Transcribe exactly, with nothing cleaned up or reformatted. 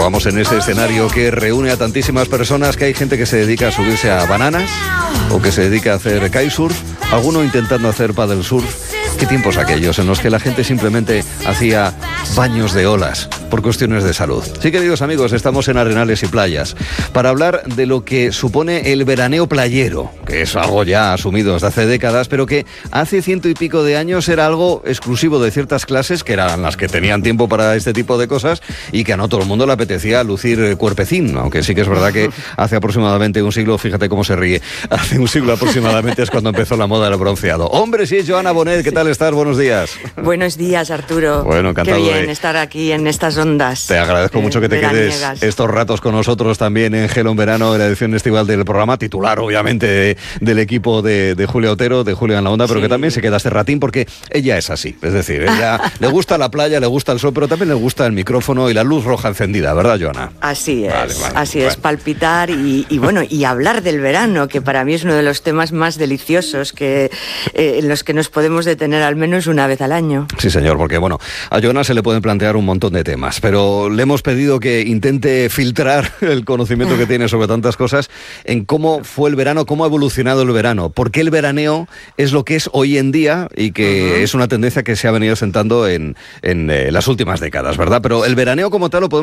situamos en ese escenario que reúne a tantísimas personas, que hay gente que se dedica a subirse a bananas o que se dedica a hacer kitesurf, alguno intentando hacer paddle surf. ¿Qué tiempos aquellos en los que la gente simplemente hacía baños de olas por cuestiones de salud? Sí, queridos amigos, estamos en Arenales y Playas para hablar de lo que supone el veraneo playero, que es algo ya asumido desde hace décadas, pero que hace ciento y pico de años era algo exclusivo de ciertas clases, que eran las que tenían tiempo para este tipo de cosas y que a no todo el mundo le apetecía lucir cuerpecín, aunque sí que es verdad que hace aproximadamente un siglo, fíjate cómo se ríe, hace un siglo aproximadamente es cuando empezó la moda del bronceado. Hombre, sí, Joana Bonet, ¿qué tal estás? Buenos días. Buenos días, Arturo. Bueno, encantado. Qué bien de... estar aquí en estas ondas. Te agradezco eh, mucho que te quedes estos ratos con nosotros también en Gelo en Verano, en la edición estival del programa, titular obviamente de, del equipo de, de Julia Otero, de Julia en la Onda, pero sí, que también se queda este ratín porque ella es así, es decir, ella le gusta la playa, le gusta el sol, pero también le gusta el micrófono y la luz roja encendida, ¿verdad, Joana? Así es, vale, vale, así vale. es, palpitar y, y bueno, y hablar del verano, que para mí es uno de los temas más deliciosos que eh, en los que nos podemos detener al menos una vez al año. Sí, señor, porque bueno, a Joana se le pueden plantear un montón de temas, pero le hemos pedido que intente filtrar el conocimiento que tiene sobre tantas cosas en cómo fue el verano, cómo ha evolucionado el verano, por qué el veraneo es lo que es hoy en día y que uh-huh. es una tendencia que se ha venido sentando en, en eh, las últimas décadas, ¿verdad? Pero el veraneo como tal lo podemos